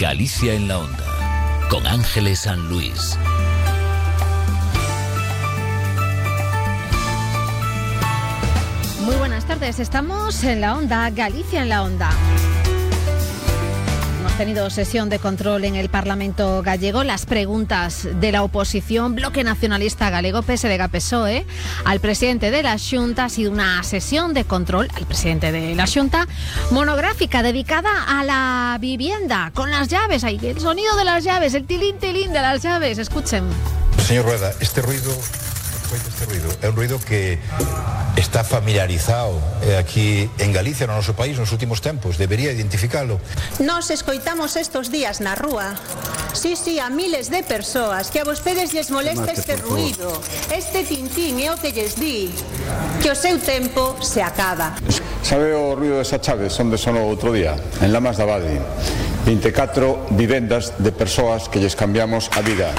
Galicia en la Onda, con Ángeles San Luis. Muy buenas tardes, estamos en la Onda, Galicia en la Onda. Hemos tenido sesión de control en el Parlamento gallego. Las preguntas de la oposición, Bloque Nacionalista Galego, PSDG-PSOE, al presidente de la Xunta. Ha sido una sesión de control al presidente de la Xunta monográfica dedicada a la vivienda, con las llaves, ahí el sonido de las llaves, el tilín tilín de las llaves. Escuchen. Señor Rueda, este ruido é un ruido que está familiarizado aquí en Galicia, no noso país, nos últimos tempos. Debería identificalo. Nos escoitamos estos días na rúa. Sí, a miles de persoas que a vostedes lles molesta este ruido, este tintín é o que lles di que o seu tempo se acaba. Sabe o ruido desa chaves onde sonou outro día? En Lamas da Vade. 24 vivendas de persoas que lles cambiamos a vida.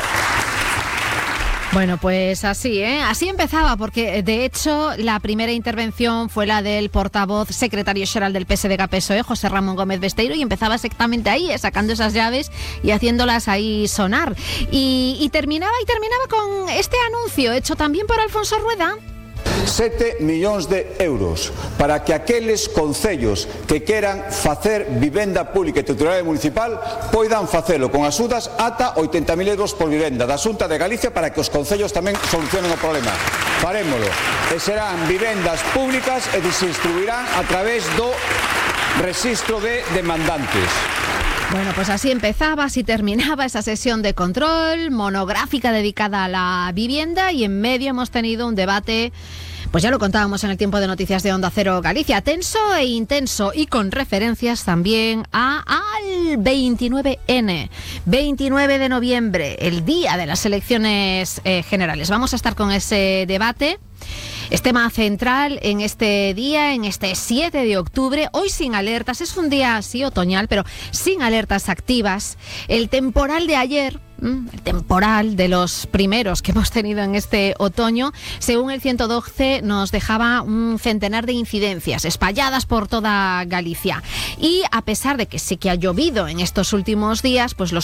Bueno, pues así empezaba, porque de hecho la primera intervención fue la del portavoz secretario xeral del PSDG-PSOE, José Ramón Gómez Besteiro, y empezaba exactamente ahí, sacando esas llaves y haciéndolas ahí sonar. Y terminaba con este anuncio hecho también por Alfonso Rueda. 7 millóns de euros para que aqueles concellos que queran facer vivenda pública e titularidade municipal poidan facelo con axudas ata 80.000 euros por vivenda da Xunta de Galicia, para que os concellos tamén solucionen o problema. Farémolo, e serán vivendas públicas e se distribuirán a través do rexistro de demandantes. Bueno, pues así empezaba, así terminaba esa sesión de control monográfica dedicada a la vivienda, y en medio hemos tenido un debate, pues ya lo contábamos en el tiempo de noticias de Onda Cero Galicia, tenso e intenso, y con referencias también al 29N, 29 de noviembre, el día de las elecciones generales. Vamos a estar con ese debate. Es tema central en este día, en este 7 de octubre, hoy sin alertas. Es un día así otoñal, pero sin alertas activas. El temporal de ayer, el temporal de los primeros que hemos tenido en este otoño, según el 112, nos dejaba un centenar de incidencias espalladas por toda Galicia. Y a pesar de que sí que ha llovido en estos últimos días, pues los